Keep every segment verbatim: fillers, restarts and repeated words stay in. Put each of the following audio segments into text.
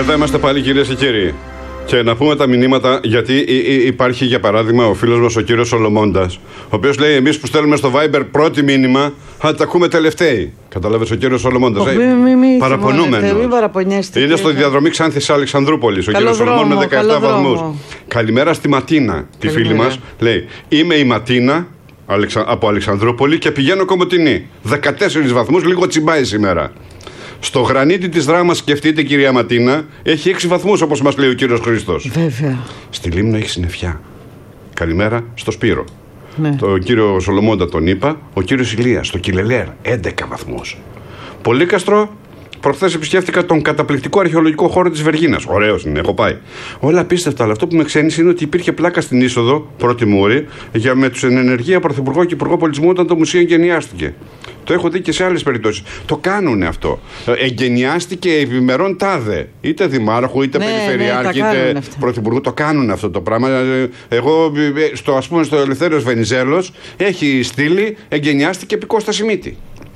Εδώ είμαστε πάλι, κυρίες και κύριοι. Και να πούμε τα μηνύματα, γιατί υπάρχει για παράδειγμα ο φίλος μας ο κύριος Σολομώντας, ο οποίος λέει: εμείς που στέλνουμε στο Viber πρώτη μήνυμα, θα τα ακούμε τελευταίοι. Καταλάβες, ο κύριος Σολομώντας. Παραπονούμενος. Είναι στο διαδρομή Ξάνθης Αλεξανδρούπολης. Ο κύριος Σολομών με δεκαεπτά βαθμούς. Καλημέρα στη Ματίνα, τη φίλη μας. Λέει: είμαι η Ματίνα από Αλεξανδρούπολη και πηγαίνω Κομοτηνή. δεκατέσσερις βαθμούς, λίγο τσιμπάει σήμερα. Στο γρανίτι της Δράμας, σκεφτείτε, κυρία Ματίνα, έχει έξι βαθμούς, όπως μας λέει ο κύριος Χρήστος. Βέβαια. Στη Λίμνο έχει συννεφιά. Καλημέρα στο Σπύρο. Ναι. Το κύριο Σολομώντα τον είπα. Ο κύριος Ηλίας στο Κιλελέρ, έντεκα βαθμούς. Πολύκαστρο, προχθές επισκέφτηκα τον καταπληκτικό αρχαιολογικό χώρο της Βεργίνας. Ωραίος είναι, έχω πάει. Όλα απίστευτα, αλλά αυτό που με ξένησε είναι ότι υπήρχε πλάκα στην είσοδο, πρώτη μούρη, για με τους εν ενεργεία πρωθυπουργό και υπουργό πολιτισμού όταν το μουσείο εγκαινιάστηκε. Το έχω δει και σε άλλες περιπτώσεις. Το κάνουνε αυτό. Εγκαινιάστηκε επιμερών τάδε. Είτε δημάρχου, είτε ναι, περιφερειάρχη, ναι, είτε πρωθυπουργού. Το κάνουν αυτό το πράγμα. Εγώ, στο, ας πούμε, στο Ελευθέριος Βενιζέλος έχει στείλει εγκαινιάστηκε επί Κώστα Σιμίτη.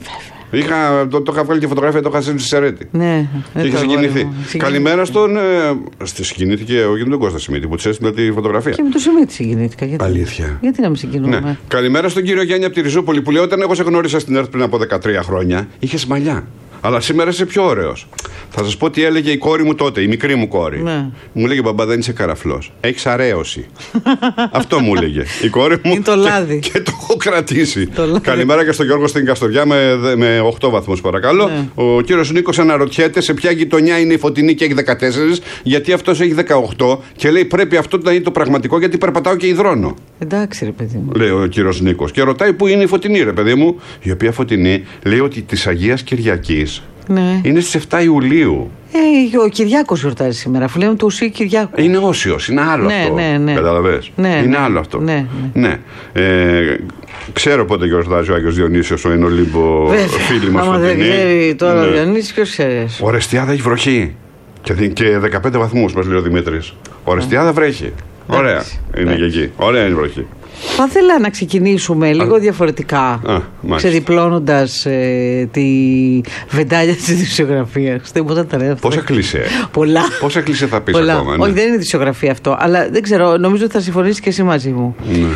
Είχα, το, το είχα βγάλει και φωτογραφία, το είχα στείλει στη Σερέτη. Ναι, και είχε συγκινηθεί. Καλημέρα στον. Ε, στη συγκινήθηκε όχι με τον Κώστα Σιμίτη που της έστειλε τη φωτογραφία. Και με τον Σιμίτη συγκινήθηκα. Γιατί, αλήθεια. Γιατί να μην συγκινούμε. Ναι. Καλημέρα στον κύριο Γιάννη από τη Ριζούπολη που λέει: όταν εγώ σε γνώρισα στην ΕΡΤ πριν από δεκατρία χρόνια, είχε μαλλιά. Αλλά σήμερα είσαι πιο ωραίος. Θα σας πω τι έλεγε η κόρη μου τότε, η μικρή μου κόρη. Ναι. Μου λέγε: μπαμπά, δεν είσαι καραφλός. Έχεις αρέωση. Αυτό μου έλεγε η κόρη μου. Είναι το λάδι. Και, και το έχω κρατήσει. Το καλημέρα και στον Γιώργο στην Καστοριά με, με οκτώ βαθμούς, παρακαλώ. Ναι. Ο κύριος Νίκος αναρωτιέται σε ποια γειτονιά είναι η Φωτεινή και έχει δεκατέσσερα, γιατί αυτός έχει δεκαοκτώ και λέει: πρέπει αυτό να είναι το πραγματικό, γιατί περπατάω και υδρώνω. Εντάξει, ρε παιδί μου. Λέει ο κύριος Νίκος. Και ρωτάει πού είναι η Φωτεινή, ρε παιδί μου. Η οποία Φωτεινή λέει ότι της Αγίας Κυριακής. Ναι. Είναι στις επτά Ιουλίου. Ε, ο Κυριάκος γιορτάζει σήμερα, αφού λέμε το Οσί Κυριάκο. Είναι όσιος, είναι άλλο ναι, αυτό. Ναι, ναι. Καταλαβες. Ναι, είναι ναι. άλλο αυτό. Ναι, ναι. ναι. Ε, ξέρω πότε γιορτάζει ο Άγιος Διονύσιος, ο Ενολύμπο, φίλοι μας. Άμα δεν ξέρει τώρα ναι. ο Διονύσιος, ποιος ξέρει. Ορεστιάδα έχει βροχή. Και, και δεκαπέντε βαθμούς, μας λέει ο Δημήτρης. Ορεστιάδα βρέχει. Ωραία είναι και εκεί. Ωραία είναι η βροχή. Θα ήθελα να ξεκινήσουμε λίγο Α, διαφορετικά, ξεδιπλώνοντας ε, τη βεντάλια της ειδησιογραφίας. Πόσα κλισέ. Πολλά. Πόσα κλισέ θα πεις Πολλά. ακόμα. Ναι. Όχι, δεν είναι ειδησιογραφία αυτό, αλλά δεν ξέρω, νομίζω ότι θα συμφωνήσεις και εσύ μαζί μου. Ναι.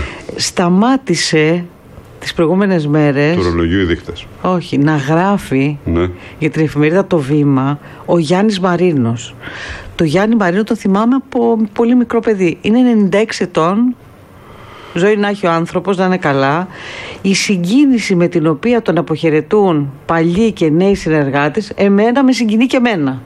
Σταμάτησε τις προηγούμενες μέρες του ρολογίου οι δείχτες. Όχι, να γράφει ναι. για την εφημερίδα Το Βήμα ο Γιάννης Μαρίνος. Το Γιάννη Μαρίνο τον θυμάμαι από πολύ μικρό παιδί. Είναι ενενήντα έξι ετών. Ζωή να έχει ο άνθρωπος, να είναι καλά. Η συγκίνηση με την οποία τον αποχαιρετούν παλιοί και νέοι συνεργάτες, εμένα με συγκινεί και εμένα.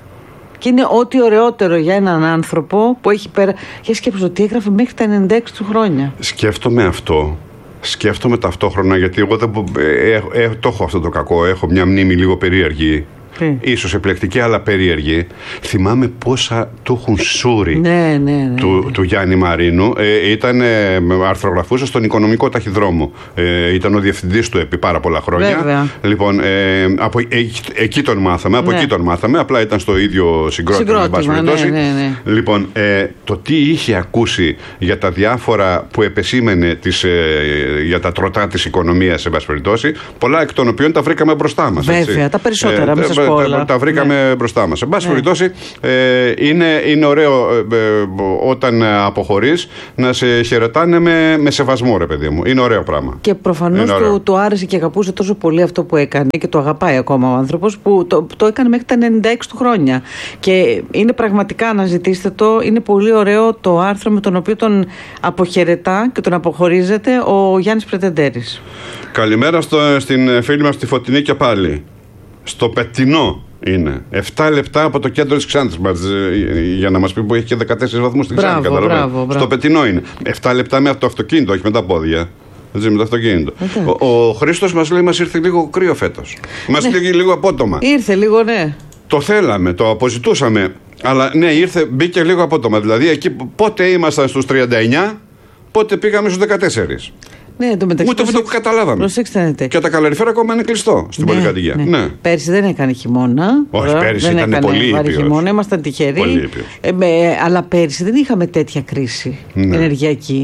Και είναι ό,τι ωραιότερο για έναν άνθρωπο που έχει πέρα. Για σκέψου ότι έγραφε μέχρι τα ενενήντα έξι του χρόνια. Σκέφτομαι αυτό. Σκέφτομαι ταυτόχρονα, γιατί εγώ δεν, ε, ε, το έχω αυτό το κακό. Έχω μια μνήμη λίγο περίεργη. Mm. Ίσως επιλεκτική, αλλά περίεργη. Θυμάμαι πόσα του έχουν σούρει ναι, ναι, ναι, του, ναι. του Γιάννη Μαρίνου. Ε, ήταν ε, αρθρογραφούσε στον Οικονομικό Ταχυδρόμο. Ε, ήταν ο διευθυντής του επί πάρα πολλά χρόνια. Βέβαια. Λοιπόν, ε, από, ε, εκεί τον μάθαμε. Από ναι. εκεί τον μάθαμε. Απλά ήταν στο ίδιο συγκρότημα. Συγκρότημα ναι, ναι, ναι. Λοιπόν, ε, το τι είχε ακούσει για τα διάφορα που επεσήμενε τις, ε, για τα τροτά της οικονομίας, σε πάση περιπτώσει, πολλά εκ των οποίων τα βρήκαμε μπροστά μας. Βέβαια, έτσι. τα περισσότερα. Ε, Τα, τα, τα βρήκαμε ναι. μπροστά μας. Εν πάση ναι. περιπτώσει, ε, είναι, είναι ωραίο ε, ε, όταν αποχωρείς να σε χαιρετάνε με, με σεβασμό, ρε παιδί μου. Είναι ωραίο πράγμα. Και προφανώς του, του άρεσε και αγαπούσε τόσο πολύ αυτό που έκανε και το αγαπάει ακόμα ο άνθρωπος που το, το έκανε μέχρι τα ενενήντα έξι του χρόνια. Και είναι πραγματικά, να ζητήσετε το, είναι πολύ ωραίο το άρθρο με τον οποίο τον αποχαιρετά και τον αποχωρίζεται ο Γιάννης Πρετεντέρης. Καλημέρα στο, στην φίλη μας τη Φωτεινή και πάλι. Στο Πετινό είναι. επτά λεπτά από το κέντρο της Ξάνθης μας, για να μας πει που έχει και δεκατέσσερις βαθμούς στην Ξάνθη. Μπράβο, μπράβο, μπράβο. Στο Πετινό είναι. επτά λεπτά με το αυτοκίνητο, όχι με τα πόδια. Έτσι, με το αυτοκίνητο. Ο, ο Χρήστος μας λέει: μας ήρθε λίγο κρύο φέτος. Μας ναι. λέγει λίγο απότομα. Ήρθε λίγο, ναι. Το θέλαμε, το αποζητούσαμε. Αλλά ναι, ήρθε, μπήκε λίγο απότομα. Δηλαδή, εκεί πότε ήμασταν στους τριάντα εννιά, πότε πήγαμε στους δεκατέσσερα. Ναι, το μεταξύ. Ούτε αυτό που καταλάβαμε. Προσέξτε. Και τα καλαριφέρα ακόμα είναι κλειστό στην ναι, πολυκατοικία. Ναι. Ναι. Πέρσι δεν έκανε χειμώνα. Όχι, τώρα, πέρσι δεν ήταν έκανε πολύ ήπιος. Χειμώνα, ήμασταν τυχεροί. Πολύ ήπιος. Ε, με, αλλά πέρσι δεν είχαμε τέτοια κρίση ναι. ενεργειακή.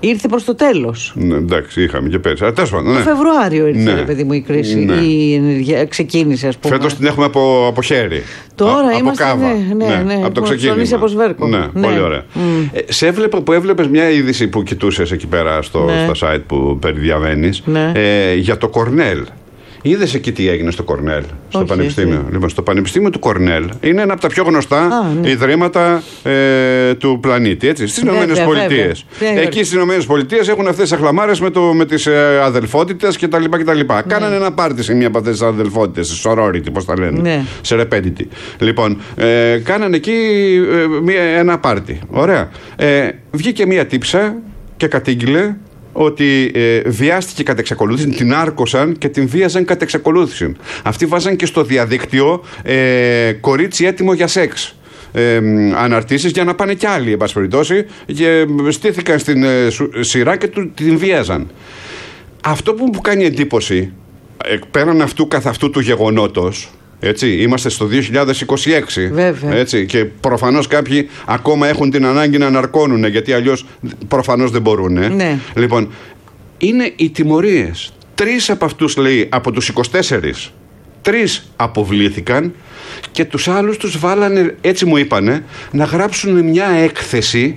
Ήρθε προς το τέλος. Ναι, εντάξει, είχαμε και πέρυσι. Ναι. Το Φεβρουάριο ήρθε, ναι. ρε παιδί μου, η κρίση. Ναι. Η ενεργεια... ξεκίνησε, ας πούμε. Φέτος την έχουμε από, από χέρι. Τώρα Α, είμαστε. Από κάβα. Ναι, ναι, ναι, από το ξεκίνημα. Από Σβέρκο. Ναι, ναι, πολύ ωραία. Mm. Ε, σε έβλεπα που έβλεπες μια είδηση που κοιτούσες εκεί πέρα στο, ναι. στο site που περιδιαβαίνεις, ναι. ε, για το Κορνέλ. Είδες εκεί τι έγινε στο Κορνέλ, στο Όχι, Πανεπιστήμιο. Εσύ. Λοιπόν, στο Πανεπιστήμιο του Κορνέλ είναι ένα από τα πιο γνωστά Α, ναι. ιδρύματα ε, του πλανήτη, έτσι, στις Ηνωμένες Πολιτείες. Εκεί στις Ηνωμένες Πολιτείες έχουν αυτές τις αχλαμάρες με, με τις ε, αδελφότητες κτλ. Ναι. Κάνανε ένα πάρτι σε μία από αυτές τις αδελφότητες, sorority, πώς τα λένε, ναι. serendipity. Λοιπόν, ε, κάνανε εκεί ε, μία, ένα πάρτι. Ωραία. Ε, βγήκε μία τύψα και κατήγγειλε ότι ε, βιάστηκε κατ' εξακολούθηση, την άρκωσαν και την βίαζαν κατ' εξακολούθηση. Αυτοί βάζαν και στο διαδίκτυο ε, κορίτσι έτοιμο για σεξ. Ε, αναρτήσεις για να πάνε κι άλλοι, εν πάση περιπτώσει, και στήθηκαν στην ε, σειρά και του, την βίαζαν. Αυτό που μου κάνει εντύπωση, ε, πέραν αυτού καθ' αυτού του γεγονότος, έτσι, είμαστε στο δύο χιλιάδες είκοσι έξι. Βέβαια. Έτσι, και προφανώς κάποιοι ακόμα έχουν την ανάγκη να ναρκώνουν, γιατί αλλιώς προφανώς δεν μπορούν. Ναι. Λοιπόν, είναι οι τιμωρίες. Τρεις από αυτούς, λέει, από τους είκοσι τέσσερις, τρεις αποβλήθηκαν και τους άλλους τους βάλανε, έτσι μου είπανε, να γράψουν μια έκθεση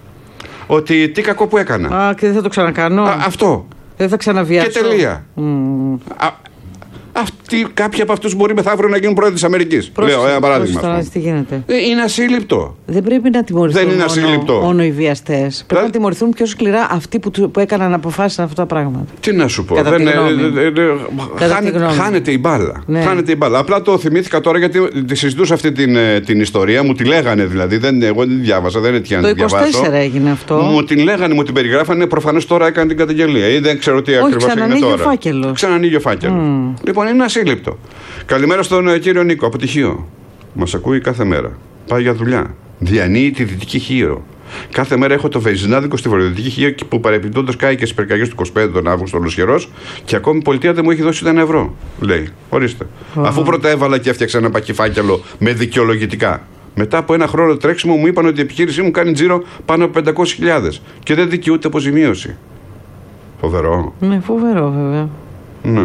ότι τι κακό που έκανα. Α, και δεν θα το ξανακάνω. Α, αυτό. Δεν θα ξαναβιάσω. Και τελεία. Mm. Α, Αυτοί, κάποιοι από αυτούς μπορεί μεθαύριο να γίνουν πρόεδροι της Αμερικής. Λέω ένα παράδειγμα. Τώρα, τι γίνεται. Είναι ασύλληπτο. Δεν πρέπει να τιμωρηθούν Δεν είναι μόνο, μόνο οι βιαστές. Πρέπει να τιμωρηθούν πιο σκληρά αυτοί που, που έκαναν αποφάσεις αυτά τα πράγματα. Τι να σου πω. Δεν, ε, ε, ε, χάνε, χάνεται η μπάλα. Ναι. Χάνεται η μπάλα. Απλά το θυμήθηκα τώρα γιατί τη συζητούσα αυτή την, την ιστορία. Μου τη λέγανε δηλαδή. Δεν, εγώ δεν τη διάβασα. Δεν έτυχε να τη διαβάσω. Το είκοσι τέσσερα έγινε αυτό. Μου την λέγανε, μου την περιγράφανε. Προφανώς τώρα έκανε την καταγγελία. Ή δεν ξέρω τι ακριβώς έγινε τώρα. Ξανανοίγει ο φάκελος. Λοιπόν, είναι ασύλληπτο. Καλημέρα στον κύριο Νίκο, από τη Χίο. Μας ακούει κάθε μέρα. Πάει για δουλειά. Διανύει τη Δυτική Χίο. Κάθε μέρα έχω το βενζινάδικο στη Βορειοδυτική Χίο που παρεπιπτόντως κάει και στις πυρκαγιές του είκοσι πέντε τον Αύγουστο ολοσχερός και ακόμη η πολιτεία δεν μου έχει δώσει ένα ευρώ. Λέει. Ορίστε. Oh. Αφού πρώτα έβαλα και έφτιαξα ένα πακιφάκελο με δικαιολογητικά. Μετά από ένα χρόνο τρέξιμο μου είπαν ότι η επιχείρησή μου κάνει τζίρο πάνω από πεντακόσιες χιλιάδες και δεν δικαιούται αποζημίωση. Φοβερό. Ναι, φοβερό βέβαια. Ναι.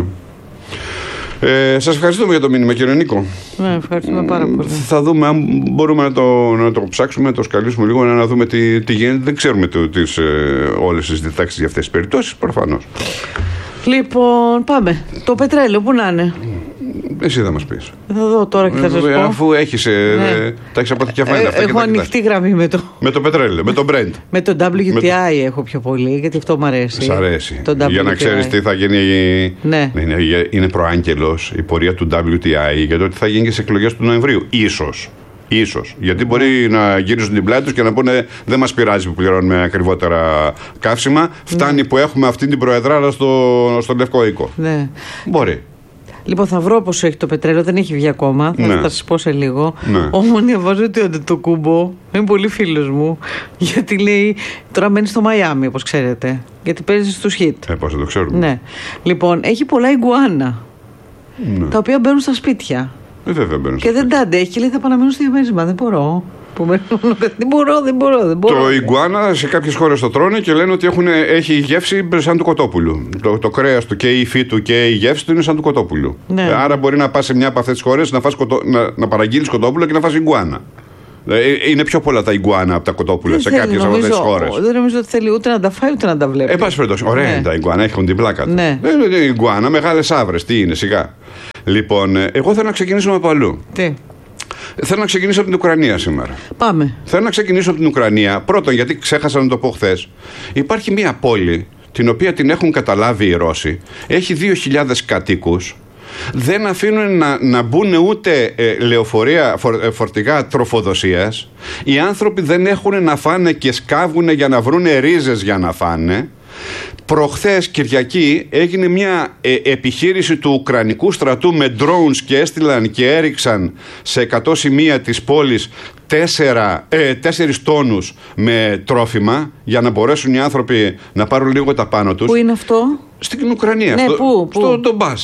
Ε, σας ευχαριστούμε για το μήνυμα, κύριε Νίκο. Ναι, ευχαριστούμε πάρα πολύ. Θα δούμε αν μπορούμε να το, να το ψάξουμε, να το σκαλίσουμε λίγο, να δούμε τι, τι γίνεται. Δεν ξέρουμε το, τις, ε, όλες τις διτάξεις για αυτές τις περιπτώσεις, προφανώς. Λοιπόν, πάμε. Το πετρέλαιο, πού να είναι. Εσύ θα μας πεις. Θα δω τώρα και θα σας πω. Αφού έχεις, ναι. τα έχεις αποθηκευμένα ε, αυτά. Έχω ανοιχτή γραμμή με το... με το πετρέλαιο, με το Brent. Με το ντάμπλιου τι άι με το... έχω πιο πολύ, γιατί αυτό μου αρέσει. Σ' αρέσει. Το για να ξέρεις τι θα γίνει. Ναι. Είναι, είναι προάγγελος η πορεία του ντάμπλιου τι άι για το ότι θα γίνει και σε εκλογές του Νοεμβρίου. Ίσως. Ίσως. Γιατί μπορεί να γυρίσουν την πλάτη τους και να πούνε δεν μας πειράζει που πληρώνουμε ακριβότερα καύσιμα. Φτάνει ναι. που έχουμε αυτή την προεδράρα στο, στο Λευκό Οίκο. Ναι. Μπορεί. Λοιπόν, θα βρω πόσο έχει το πετρέλαιο, δεν έχει βγει ακόμα. Θα, ναι. θα σας πω σε λίγο. Ναι. Όμως διαβάζω ότι ο Αντετοκούμπο είναι πολύ φίλος μου. Γιατί λέει τώρα μένει στο Μαϊάμι, όπως ξέρετε. Γιατί παίζει στους Χιτ. Ε, πώς δεν το ξέρουμε. Ναι. Λοιπόν, έχει πολλά ιγκουάνα. Ναι. Τα οποία μπαίνουν στα σπίτια. Ε, βέβαια μπαίνουν. Και δεν τα αντέχει και λέει θα πάω να μείνω στο διαμέρισμα. Δεν μπορώ. Δεν μπορώ, δεν μπορώ, δεν μπορώ. Το ιγκουάνα σε κάποιες χώρες το τρώνε και λένε ότι έχουν, έχει γεύση σαν του κοτόπουλου. Το, το κρέας του και η υφή του και η γεύση του είναι σαν του κοτόπουλου. Ναι. Άρα μπορεί να πας σε μια από αυτές τις χώρες να, κοτό, να, να παραγγείλεις κοτόπουλο και να φας ιγκουάνα. Είναι πιο πολλά τα ιγκουάνα από τα κοτόπουλα σε κάποιες από αυτές τις χώρες. Δεν νομίζω ότι θέλει ούτε να τα φάει ούτε να τα βλέπει. Εν πάση περιπτώσει, ωραία είναι τα ιγκουάνα, έχουν την πλάκα του. Ναι. Είναι ιγκουάνα, μεγάλες άβρες, τι είναι, σιγά. Λοιπόν, εγώ θέλω να ξεκινήσουμε από αλλού. Τι. Θέλω να ξεκινήσω από την Ουκρανία σήμερα. Πάμε. Θέλω να ξεκινήσω από την Ουκρανία. Πρώτον, γιατί ξέχασα να το πω χθες. Υπάρχει μια πόλη, την οποία την έχουν καταλάβει οι Ρώσοι. Έχει δύο χιλιάδες κατοίκους. Δεν αφήνουν να, να μπουν ούτε ε, λεωφορεία, φορ, ε, φορτηγά τροφοδοσίας. Οι άνθρωποι δεν έχουν να φάνε και σκάβουν για να βρουν ρίζες για να φάνε. Προχθές Κυριακή έγινε μια ε, επιχείρηση του Ουκρανικού στρατού με drones και έστειλαν και έριξαν σε εκατό σημεία της πόλης τέσσερα, ε, τέσσερις τόνους με τρόφιμα για να μπορέσουν οι άνθρωποι να πάρουν λίγο τα πάνω τους. Πού είναι αυτό? Στην Ουκρανία, ναι, στο, πού, στο Ντομπάς.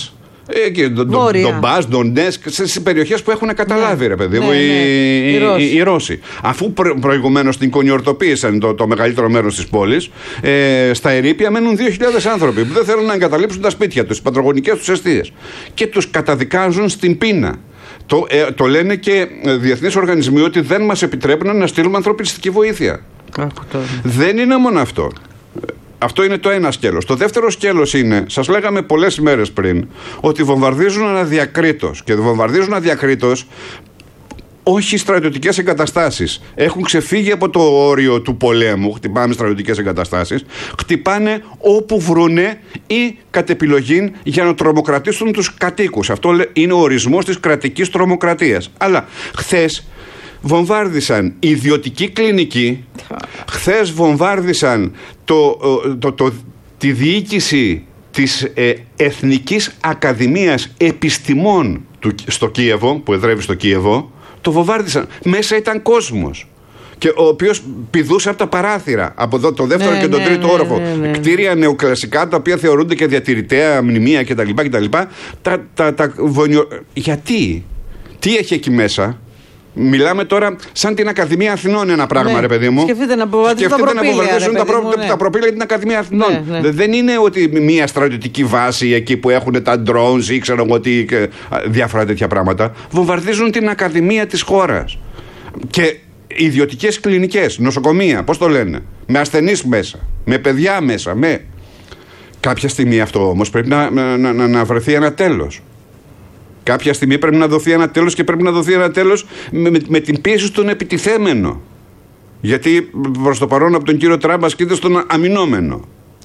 Εκεί, τον Ντομπάς, Ντονέτσκ, στις περιοχές που έχουν καταλάβει, ναι, ρε παιδί μου, ναι, ναι. οι, οι, οι, οι Ρώσοι. Αφού προ, προηγουμένως την κονιορτοποίησαν το, το μεγαλύτερο μέρος της πόλης, ε, στα ερείπια μένουν δύο χιλιάδες άνθρωποι που δεν θέλουν να εγκαταλείψουν τα σπίτια τους, τις πατρογονικές τους εστίες. Και τους καταδικάζουν στην πείνα. Το, ε, το λένε και διεθνείς οργανισμοί ότι δεν μας επιτρέπουν να στείλουμε ανθρωπιστική βοήθεια. Δεν είναι μόνο αυτό. Αυτό είναι το ένα σκέλος. Το δεύτερο σκέλος είναι, σας λέγαμε πολλές ημέρες πριν, ότι βομβαρδίζουν αδιακρίτως. Και βομβαρδίζουν αδιακρίτως όχι στρατιωτικές εγκαταστάσεις. Έχουν ξεφύγει από το όριο του πολέμου, χτυπάμε στρατιωτικές εγκαταστάσεις, χτυπάνε όπου βρούνε ή κατ' επιλογή για να τρομοκρατήσουν τους κατοίκους. Αυτό είναι ο ορισμός της κρατικής τρομοκρατίας. Αλλά χθες βομβάρδισαν ιδιωτική κλινική, χθες βομβάρδισαν το, το, το, τη διοίκηση της ε, Εθνικής Ακαδημίας Επιστημών του, στο Κίεβο, που εδρεύει στο Κίεβο, το βομβάρδισαν. Μέσα ήταν κόσμος. Και ο οποίος πηδούσε από τα παράθυρα, από εδώ, το δεύτερο ναι, και τον ναι, τρίτο ναι, όροφο. Ναι, ναι, ναι. Κτίρια νεοκλασικά, τα οποία θεωρούνται και διατηρητέα μνημεία κτλ. κτλ. Τα, τα, τα βονιο... Γιατί, τι έχει εκεί μέσα? Μιλάμε τώρα σαν την Ακαδημία Αθηνών, ένα πράγμα, ναι, ρε παιδί μου. Σκεφτείτε να αποβαρδίσουν τα, προ... ναι. τα προπήλαια για την Ακαδημία Αθηνών. Ναι, ναι. Δεν είναι ότι μια στρατιωτική βάση εκεί που έχουν τα drones ή ξέρω εγώ τι, διάφορα τέτοια πράγματα. Βομβαρδίζουν την Ακαδημία της χώρας. Και ιδιωτικές κλινικές, νοσοκομεία, πώς το λένε, με ασθενείς μέσα, με παιδιά μέσα, με... Κάποια στιγμή αυτό όμως πρέπει να, να, να, να βρεθεί ένα τέλος. Κάποια στιγμή πρέπει να δοθεί ένα τέλος και πρέπει να δοθεί ένα τέλος με, με, με την πίεση στον επιτιθέμενο. Γιατί προς το παρόν από τον κύριο Τραμπ ασκείται στον αμυνόμενο.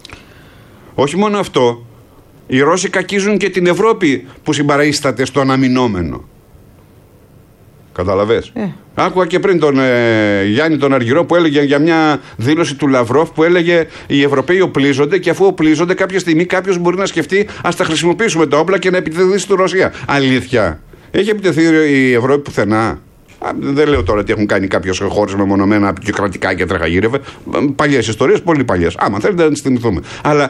Όχι μόνο αυτό, οι Ρώσοι κακίζουν και την Ευρώπη που συμπαραίσταται στον αμυνόμενο. Καταλαβες. Ε. Άκουγα και πριν τον ε, Γιάννη τον Αργυρό που έλεγε για μια δήλωση του Λαυρόφ που έλεγε οι Ευρωπαίοι οπλίζονται και αφού οπλίζονται κάποια στιγμή κάποιος μπορεί να σκεφτεί ας τα χρησιμοποιήσουμε τα όπλα και να επιτεθεί στη Ρωσία. Αλήθεια. Έχει επιτεθεί η Ευρώπη πουθενά? Α, δεν λέω τώρα ότι έχουν κάνει κάποιες χώρες μεμονωμένα και κρατικά και τρεχαγύρευε. Παλιές ιστορίες, πολύ παλιές. Άμα θέλετε να τις θυμηθούμε. Αλλά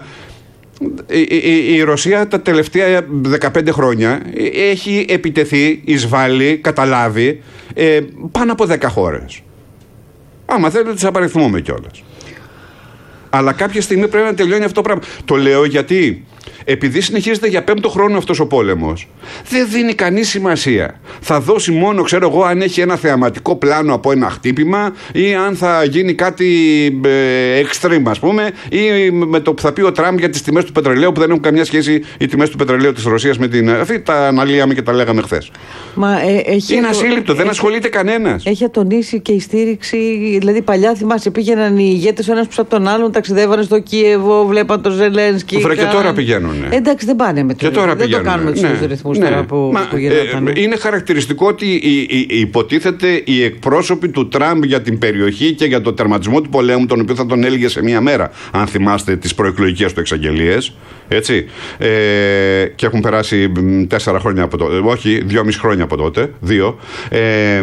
η, η, η Ρωσία τα τελευταία δεκαπέντε χρόνια έχει επιτεθεί, εισβάλλει, καταλάβει ε, πάνω από δέκα χώρες. Άμα θέλετε τις απαριθμούμε κιόλας. Αλλά κάποια στιγμή πρέπει να τελειώνει αυτό το πράγμα. Το λέω γιατί επειδή συνεχίζεται για πέμπτο χρόνο αυτός ο πόλεμος, δεν δίνει κανείς σημασία. Θα δώσει μόνο, ξέρω εγώ, αν έχει ένα θεαματικό πλάνο από ένα χτύπημα ή αν θα γίνει κάτι ε, extreme, ας πούμε, ή με το που θα πει ο Τραμπ για τις τιμές του πετρελαίου που δεν έχουν καμιά σχέση οι τιμές του πετρελαίου της Ρωσίας με την. Αυτή τα αναλύαμε και τα λέγαμε χθες. Μα, ε, έχει είναι ασύλληπτο, δεν έχει, ασχολείται κανένας. Έχει ατονίσει και η στήριξη. Δηλαδή, παλιά θυμάσαι, πήγαιναν οι ηγέτες ο ένας προς τον άλλον, ταξιδεύανε στο Κίεβο, βλέπαν τον Ζελένσκι. Βρε, και τώρα πηγαίνουν. Ε, εντάξει, δεν πάνε με το δεν το κάνουμε τους ναι, ρυθμούς ναι, τώρα που, μα, που γινόταν. Ε, είναι χαρακτηριστικό ότι οι, οι, οι, υποτίθεται οι εκπρόσωποι του Τραμπ για την περιοχή και για το τερματισμό του πολέμου, τον οποίο θα τον έλεγε σε μία μέρα, αν θυμάστε τις προεκλογικές του εξαγγελίες, έτσι, ε, και έχουν περάσει τέσσερα χρόνια από τότε, όχι, δυόμιση χρόνια από τότε, δύο, ε,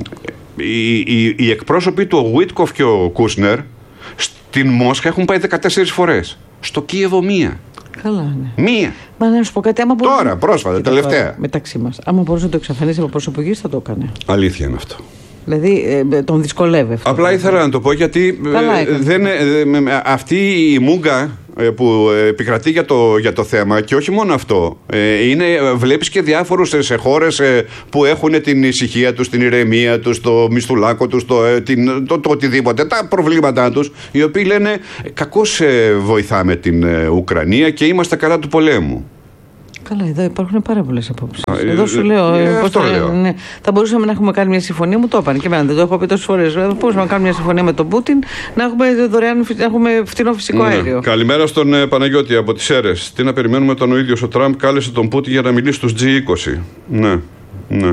οι, οι, οι εκπρόσωποι του ο Βίτκοφ και ο Κούσνερ στην Μόσχα έχουν πάει δεκατέσσερις φορές. Στο Κίεβο μία. Καλά, ναι. Μία. Μα να σου πω κάτι, άμα μπορούσε. Τώρα, πρόσφατα, τελευταία. Τώρα, μεταξύ μας. Άμα μπορούσε να το εξαφανίσει από προσωπικής, θα το έκανε. Αλήθεια είναι αυτό. Δηλαδή ε, τον δυσκολεύει αυτό. Απλά ήθελα να το πω γιατί ε, δεν, ε, ε, αυτή η μούγκα ε, που επικρατεί για το, για το θέμα και όχι μόνο αυτό. Ε, είναι, βλέπεις και διάφορους σε, σε χώρες ε, που έχουν την ησυχία τους, την ηρεμία τους, το μισθουλάκο τους, το, ε, την, το, το οτιδήποτε, τα προβλήματά τους, οι οποίοι λένε κακώς ε, βοηθάμε την ε, Ουκρανία και είμαστε κατά του πολέμου. Καλά, εδώ υπάρχουν πάρα πολλές απόψεις. Εδώ σου λέω. Ε, ε, αυτό θα, λέω. Ναι, θα μπορούσαμε να έχουμε κάνει μια συμφωνία, μου το είπαν και εμένα, δεν το έχω πει τόσες φορές. Θα μπορούσαμε να κάνουμε μια συμφωνία με τον Πούτιν, να έχουμε δωρεάν, να έχουμε φτηνό φυσικό ναι. αέριο. Καλημέρα στον ε, Παναγιώτη από τις Σέρρες. Τι να περιμένουμε όταν ο ίδιος ο Τραμπ κάλεσε τον Πούτιν για να μιλήσει στους τζι είκοσι. Ναι, ναι.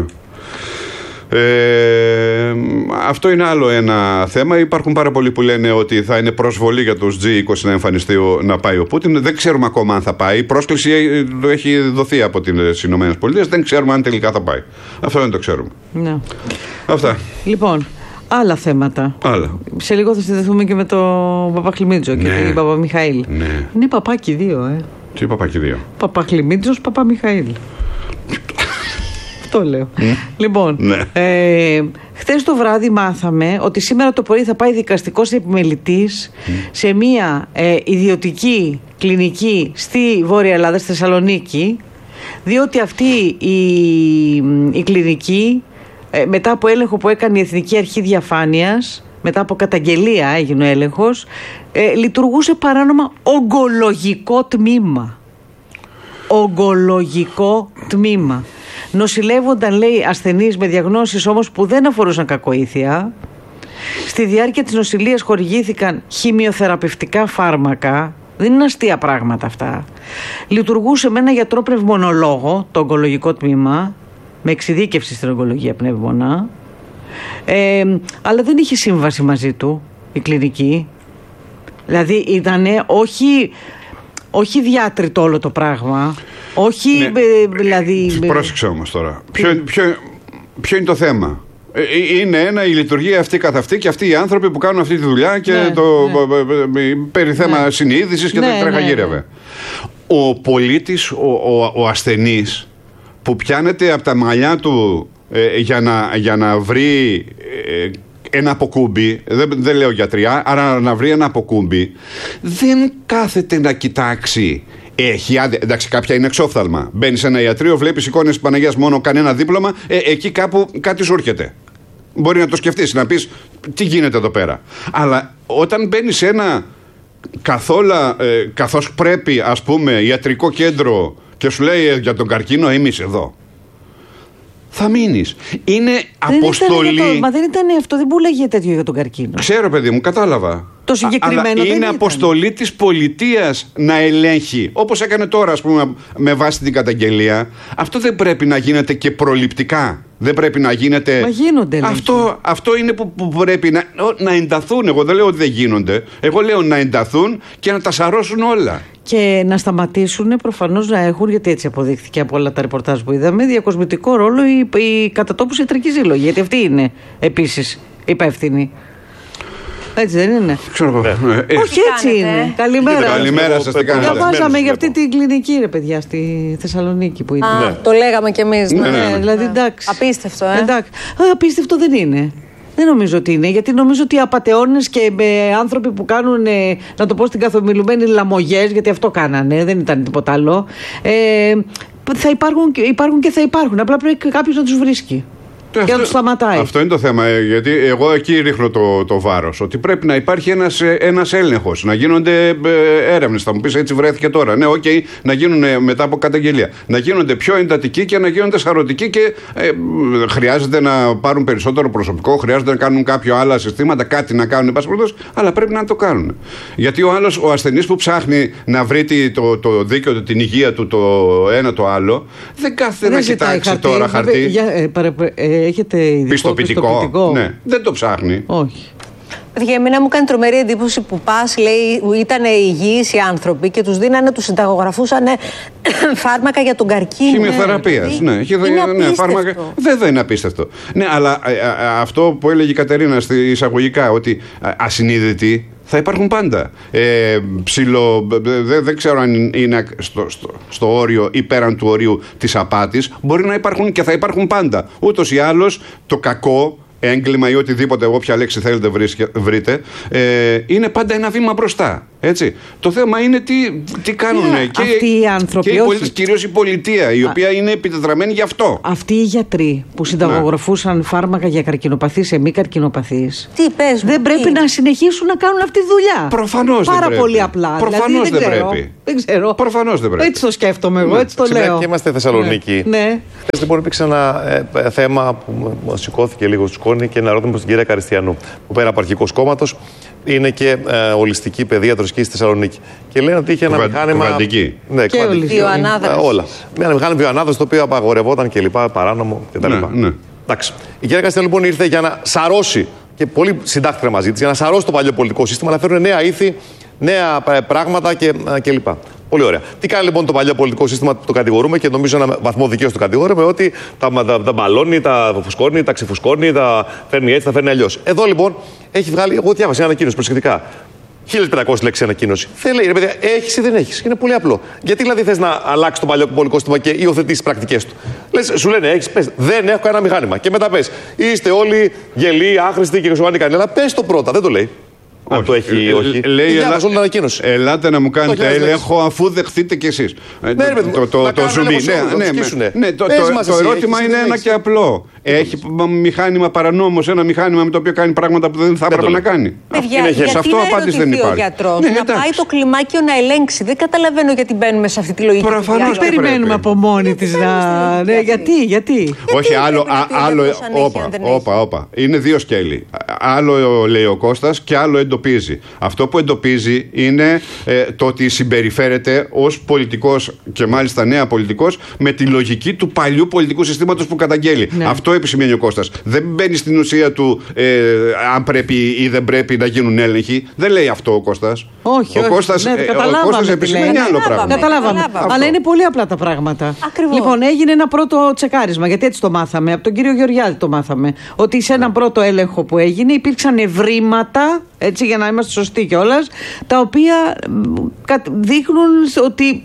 Ε, αυτό είναι άλλο ένα θέμα. Υπάρχουν πάρα πολλοί που λένε ότι θα είναι προσβολή για τους τζι είκοσι να εμφανιστεί να πάει ο Πούτιν. Δεν ξέρουμε ακόμα αν θα πάει. Η πρόσκληση έχει δοθεί από τις Ηνωμένες Πολιτείες. Δεν ξέρουμε αν τελικά θα πάει. Αυτό δεν το ξέρουμε. Ναι. Αυτά. Λοιπόν, άλλα θέματα. Άλλα. Σε λίγο θα συνδεθούμε και με τον Παπαχλημίτζο και ναι. τον Παπαμιχαήλ. Ναι. Είναι παπάκι δύο, ε. Τι Παπακιδίου? Παπαχλημίτζος Παπαμιχαήλ. Αυτό λέω. Mm. Λοιπόν, ναι. ε, χθες το βράδυ μάθαμε ότι σήμερα το πρωί θα πάει δικαστικός επιμελητής mm. σε μια ε, ιδιωτική κλινική στη Βόρεια Ελλάδα, στη Θεσσαλονίκη, διότι αυτή η, η κλινική, ε, μετά από έλεγχο που έκανε η Εθνική Αρχή Διαφάνειας, μετά από καταγγελία έγινε ο έλεγχος, ε, λειτουργούσε παράνομα ογκολογικό τμήμα. Ογκολογικό τμήμα. Νοσηλεύονταν, λέει, ασθενείς με διαγνώσεις όμως που δεν αφορούσαν κακοήθεια. Στη διάρκεια της νοσηλείας χορηγήθηκαν χημειοθεραπευτικά φάρμακα. Δεν είναι αστεία πράγματα αυτά. Λειτουργούσε με ένα γιατρό πνευμονολόγο το ογκολογικό τμήμα, με εξειδίκευση στην ογκολογία πνεύμονα, ε, αλλά δεν είχε σύμβαση μαζί του η κλινική. Δηλαδή ήτανε όχι, όχι διάτριτο όλο το πράγμα. Όχι, ναι. ε, δηλαδή... Πρόσεξε όμως τώρα. Ποιο, ποιο, ποιο είναι το θέμα? Είναι ένα η λειτουργία αυτή καθ' αυτή και αυτοί οι άνθρωποι που κάνουν αυτή τη δουλειά και ναι, το ναι. περί θέμα ναι. συνείδησης και ναι, τα τρέχα-γύρευε. Ναι, ναι. Ο πολίτης, ο, ο, ο ασθενής που πιάνεται από τα μαλλιά του ε, για, να, για να βρει ε, ένα αποκούμπι, δεν, δεν λέω γιατριά, άρα να βρει ένα αποκούμπι, δεν κάθεται να κοιτάξει. Έχει, εντάξει, κάποια είναι εξόφθαλμα. Μπαίνει σε ένα ιατρείο, βλέπει εικόνες της Παναγίας μόνο, κανένα δίπλωμα, ε, εκεί κάπου κάτι σου έρχεται. Μπορεί να το σκεφτείς, να πεις τι γίνεται εδώ πέρα. Αλλά όταν μπαίνει σε ένα καθόλου, ε, καθώς πρέπει, ας πούμε, ιατρικό κέντρο και σου λέει ε, για τον καρκίνο, εμείς εδώ. Θα μείνεις. Είναι δεν αποστολή. Το, μα δεν ήταν αυτό, δεν πουλάγε τέτοιο για τον καρκίνο. Ξέρω, παιδί μου, κατάλαβα. Το συγκεκριμένο. Αλλά είναι αποστολή της πολιτείας να ελέγχει. Όπως έκανε τώρα, ας πούμε, με βάση την καταγγελία. Αυτό δεν πρέπει να γίνεται και προληπτικά. Δεν πρέπει να γίνεται. Μα γίνονται, αυτό, αυτό είναι που, που πρέπει να, να ενταθούν. Εγώ δεν λέω ότι δεν γίνονται. Εγώ λέω να ενταθούν και να τα σαρώσουν όλα. Και να σταματήσουν προφανώς να έχουν, γιατί έτσι αποδείχθηκε από όλα τα ρεπορτάζ που είδαμε, διακοσμητικό ρόλο η, η κατατόπους ιατρική σύλλογη. Γιατί αυτή είναι επίσης υπεύθυνη. Έτσι δεν είναι? Ξέρω, ναι. ε, Όχι, έτσι κάνετε. Είναι. Καλημέρα. Καλημέρα σας, τι κάνετε? Διαβάζαμε για αυτή την κλινική, ρε παιδιά, στη Θεσσαλονίκη που είναι. Α, ναι. Το λέγαμε κι εμείς. Ναι, ναι, ναι. Δηλαδή, εντάξει. Απίστευτο, ε. Εντάξει. Α, απίστευτο δεν είναι. Δεν νομίζω ότι είναι, γιατί νομίζω ότι οι απατεώνες και ε, άνθρωποι που κάνουν, ε, να το πω στην καθομιλουμένη, λαμογές, γιατί αυτό κάνανε, δεν ήταν τίποτα άλλο, ε, θα υπάρχουν, υπάρχουν και θα υπάρχουν. Απλά πρέπει κάποιος να τους βρίσκει. Και αυτό, να τους σταματάει. Αυτό είναι το θέμα, γιατί εγώ εκεί ρίχνω το, το βάρος. Ότι πρέπει να υπάρχει ένας, ένας έλεγχος, να γίνονται ε, έρευνες. Θα μου πεις, έτσι βρέθηκε τώρα. Ναι, οκ, okay, να γίνουν μετά από καταγγελία. Να γίνονται πιο εντατικοί και να γίνονται σαρωτικοί και ε, χρειάζεται να πάρουν περισσότερο προσωπικό, χρειάζεται να κάνουν κάποια άλλα συστήματα, κάτι να κάνουν, πασπρόντως, αλλά πρέπει να το κάνουν. Γιατί ο άλλος, ο ασθενής που ψάχνει να βρει το, το δίκαιο του, την υγεία του, το ένα το άλλο, δεν κάθεται να κοιτάξει χαρτί, τώρα χαρτί. Για, ε, παρα, ε, Έχετε ειδικό πιστοποιητικό. πιστοποιητικό. Ναι, δεν το ψάχνει. Όχι. Για μένα μου κάνει τρομερή εντύπωση που πας, λέει, ήταν υγιείς οι άνθρωποι και τους δίνανε, τους συνταγογραφούσαν φάρμακα για τον καρκίνο. Χημειοθεραπείας, ναι. ναι. Είναι ναι, φάρμακα. Δεν, δεν είναι απίστευτο. Ναι, αλλά α, α, αυτό που έλεγε η Κατερίνα στη εισαγωγικά, ότι α, ασυνείδητοι θα υπάρχουν πάντα. Ε, ψιλο, δεν, δεν ξέρω αν είναι στο, στο, στο όριο ή πέραν του ορίου της απάτης. Μπορεί να υπάρχουν και θα υπάρχουν πάντα. Ούτως ή άλλως το κακό, έγκλημα ή οτιδήποτε, όποια λέξη θέλετε βρείτε, ε, είναι πάντα ένα βήμα μπροστά. Έτσι. Το θέμα είναι τι, τι κάνουν yeah, και, αυτοί οι άνθρωποι, και οι πολίτες, κυρίως η πολιτεία, η οποία είναι επιτετραμένη γι' αυτό. Αυτοί οι γιατροί που συνταγογραφούσαν ναι. φάρμακα για καρκινοπαθείς σε μη καρκινοπαθείς, τι πες, δεν τι. πρέπει να συνεχίσουν να κάνουν αυτή τη δουλειά. Προφανώς Πάρα δεν πρέπει. πολύ απλά. Προφανώς δηλαδή, δεν, δεν πρέπει. Δεν ξέρω. Προφανώς δεν πρέπει. Έτσι το σκέφτομαι εγώ, ναι. έτσι το Σήμερα λέω. και είμαστε Θεσσαλονίκη. Ναι. Ναι. Χθες λοιπόν υπήρξε ένα ε, θέμα που μου σηκώθηκε λίγο στο σκόνη και ένα ερώτημα προς την κυρία Καριστιανού, που πέρα από αρχικός κόμματος είναι και ε, ολιστική παιδίατρος στη Θεσσαλονίκη. Και λένε ότι είχε ένα Κουβα... μηχάνημα. Κουβαντική. Ναι, και βιοανάδραση. Ε, όλα. Ένα μηχάνημα βιοανάδραση το οποίο απαγορευόταν και λοιπά, παράνομο κτλ. Ναι, ναι. Εντάξει. Η κυρία Καριστιανού λοιπόν ήρθε για να σαρώσει, και πολλοί συντάχθηκαν μαζί της, για να σαρώσει το παλιό πολιτικό σύστημα, να φέρουν νέα ήθη, νέα πράγματα κλπ. Πολύ ωραία. Τι κάνει λοιπόν το παλιό πολιτικό σύστημα, το κατηγορούμε και νομίζω ένα βαθμό δικαίως το κατηγορούμε, ότι τα, τα, τα μπαλώνει, τα φουσκώνει, τα ξεφουσκώνει, τα φέρνει έτσι, τα φέρνει αλλιώς. Εδώ λοιπόν έχει βγάλει, εγώ διάβασα ένα ανακοίνωση προσεκτικά. χίλιες πεντακόσιες λέξεις ανακοίνωση. Δεν λέει, ρε παιδιά, έχεις ή δεν έχεις. Είναι πολύ απλό. Γιατί δηλαδή θες να αλλάξεις το παλιό πολιτικό σύστημα και υιοθετήσεις τις πρακτικές του. Λες, σου λένε, έχεις, πες, δεν έχω κανένα μηχάνημα. Και μετά πες, είστε όλοι γελοί, άχρηστοι και χρυσοβάνοι κανένα. Αλλά πες το πρώτα, δεν το λέει. Αν το έχει ή όχι. Λέει, ελά... ελάτε να μου κάνετε έλεγχο αφού δεχθείτε κι εσείς. Ναι, το, το, το ζουμί. Ναι, ναι, ναι, το, το, το ερώτημα είναι ένα και απλό. Έχει μηχάνημα παρανόμως, ένα μηχάνημα με το οποίο κάνει πράγματα που δεν θα έπρεπε να κάνει. Σε αυτό απάντηση δεν υπάρχει. Ο γιατρός να πάει το κλιμάκιο να ελέγξει. Δεν καταλαβαίνω γιατί μπαίνουμε σε αυτή τη λογική. Προφανώς περιμένουμε από μόνη της να. Γιατί, γιατί. Όχι, άλλο. Όπα, όπα. Είναι δύο σκέλη. Άλλο λέει ο Κώστας και άλλο εντοπίζει. Αυτό που εντοπίζει είναι το ότι συμπεριφέρεται ως πολιτικός και μάλιστα νέα πολιτικός με τη λογική του παλιού πολιτικού συστήματος που καταγγέλει. Αυτό επισημαίνει ο Κώστας. Δεν μπαίνει στην ουσία του ε, αν πρέπει ή δεν πρέπει να γίνουν έλεγχοι. Δεν λέει αυτό ο Κώστας. Όχι, ο όχι. Κώστας, ναι, ε, ο Κώστας επισημαίνει άλλο πράγμα. Καταλάβαμε. καταλάβαμε. Αλλά είναι πολύ απλά τα πράγματα. Ακριβώς. Λοιπόν, έγινε ένα πρώτο τσεκάρισμα, γιατί έτσι το μάθαμε. Από τον κύριο Γεωργιάδη το μάθαμε. Ότι σε έναν πρώτο έλεγχο που έγινε υπήρξαν ευρήματα, έτσι για να είμαστε σωστοί κιόλας, τα οποία δείχνουν ότι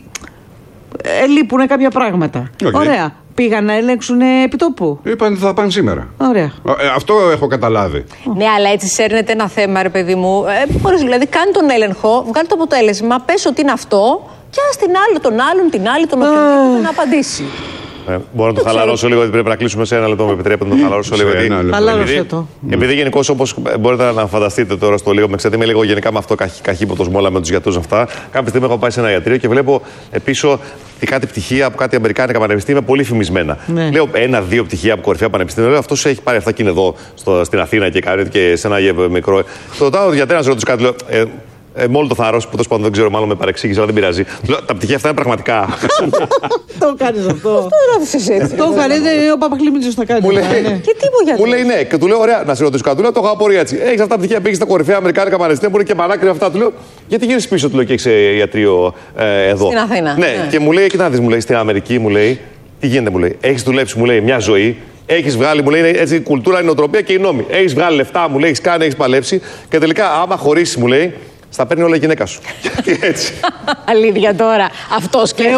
λείπουν κάποια πράγματα. Okay. Ωραία. Πήγαν να ελέγξουν επιτόπου. Είπαν ότι θα πάνε σήμερα. Ωραία. Ε, αυτό έχω καταλάβει. Ναι, αλλά έτσι σέρνεται ένα θέμα, ρε παιδί μου. Ε, μπορείς, δηλαδή, κάνει τον έλεγχο, βγάλει το αποτέλεσμα, πες ότι είναι αυτό, και ας την άλλη, τον άλλον, την άλλη, τον οποιοδήποτε να απαντήσει. Ε, μπορώ να το, το χαλαρώσω λίγο, γιατί πρέπει να κλείσουμε σε ένα λεπτό. Με επιτρέπετε να το χαλαρώσω λίγο. Χαλάρωσε το. Επειδή γενικώς, όπως μπορείτε να φανταστείτε τώρα στο λίγο, με ξέρετε, είμαι λίγο γενικά με αυτό καχύποπτος μόλα με τους γιατρούς αυτά. Κάποια στιγμή έχω πάει σε ένα ιατρείο και βλέπω πίσω κάτι πτυχία από κάτι αμερικάνικα πανεπιστήμια πολύ φημισμένα. Ναι. Λέω ένα-δύο πτυχία από κορυφαία πανεπιστήμια. Λέω αυτός έχει πάρει αυτά και είναι εδώ στο, στην Αθήνα και κάνει και σε ένα μικρό. Το ρωτάω γιατρέ να ρωτήσω κάτι. Λέω, ε, Ε, με όλο το θάρρος που τόσο δεν ξέρω, μάλλον με παρεξήγησε, αλλά δεν πειράζει. Τα πτυχία αυτά είναι πραγματικά. Το κάνεις αυτό. Το κάνει, ο Παπαχλήμιτσος θα κάνει. Και τι μου λέει ναι, και του λέω ωραία, να σε ρωτήσω κάτι. Του λέω το έχω απορία έτσι. Έχεις αυτά τα πτυχία, πήγες στα κορυφαία αμερικάνικα πανεπιστήμια που είναι και πανάκριβα αυτά. Του λέω γιατί γύρεις πίσω, του λέω και έχεις ιατρείο εδώ. Στην Αθήνα. Ναι, και μου λέει, κοιτά να δεις, μου λέει στην Αμερική, μου λέει, τι γίνεται, μου λέει, έχεις δουλέψει, μου λέει, μια ζωή. Έχεις βγάλει, μου λέει, έτσι η κουλτούρα, η νοοτροπία και οι νόμοι. Έχεις βγάλει λεφτά, μου λέει, έχεις κάνει, έχεις παλέψει. Και τελικά, άμα χωρίσεις, μου λέει, στα παίρνει όλα η γυναίκα σου. Γιατί έτσι. Αλήθεια τώρα. Αυτός και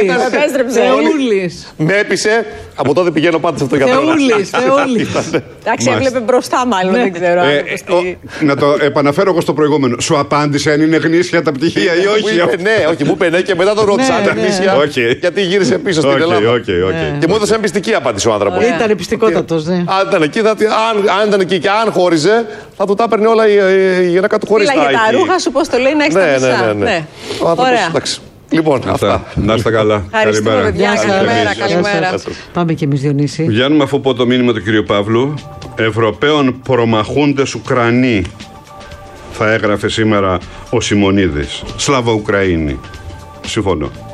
Θεούλης. Με έπεισε. Από τότε πηγαίνω πάντα σε αυτό για Θεούλης. Θεούλης. Εντάξει, έβλεπε μπροστά μάλλον. Δεν ξέρω. Να το επαναφέρω εγώ στο προηγούμενο. Σου απάντησε αν είναι γνήσια τα πτυχία ή όχι. Ναι, όχι, μου είπε ναι και μετά τον ρώτησα αν είναι γνήσια. Γιατί γύρισε πίσω στην Ελλάδα. Και μου έδωσε εμπιστική απάντηση ο άνθρωπος. Ήταν εμπιστικότατος. Αν ήταν εκεί, αν ήταν εκεί και αν χώριζε, θα του τα έπαιρνε όλα η γυναίκα του χωρίς τα για τα ρούχα σου, πώς το λέει, να έχεις τα μισά. Ναι, ωραία. Λοιπόν, αυτά. Να είστε καλά. Καλημέρα. Καλημέρα, καλημέρα. Πάμε και εμείς, Διονύση. Βγαίνουμε αφού πω το μήνυμα του κυρίου Παύλου. Ευρωπαίων προμαχούντες Ουκρανοί, θα έγραφε σήμερα ο Σιμονίδης. Σλαβο Ουκραΐνη. Συμφωνώ.